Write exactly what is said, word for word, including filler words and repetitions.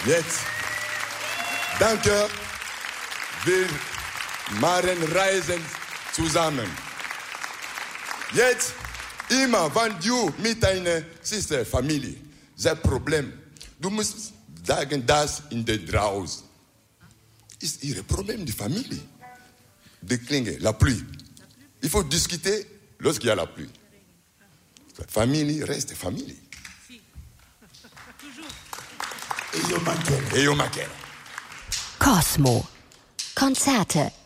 Jetzt, danke, wir machen Reisen zusammen. Jetzt, immer, wenn du mit deiner Schwester, Familie, das Problem, du musst sagen, das in der draußen. Ist ihr Problem, die Familie. De Klinge, la pluie. Il faut discuter lorsqu'il y a la pluie. Famille reste famille. E io Makena. E io Makena. Cosmo. Konzerte